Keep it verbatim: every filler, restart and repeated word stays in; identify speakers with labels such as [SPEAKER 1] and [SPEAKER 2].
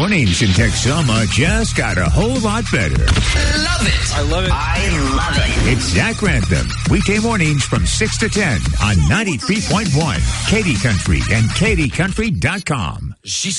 [SPEAKER 1] Mornings in Texoma just got a whole lot better.
[SPEAKER 2] Love it.
[SPEAKER 3] I love it.
[SPEAKER 2] I love it.
[SPEAKER 1] It's Zach Grantham. Weekday mornings from six to ten on ninety-three point one Katy Country and Katy Country dot com.
[SPEAKER 2] She